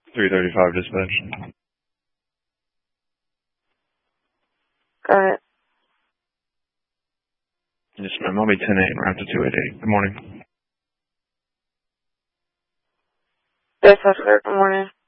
335 dispatch. Got it. Yes, ma'am. I'll be 10-8 and route to 288. Good morning. Yes, that's clear. Good morning.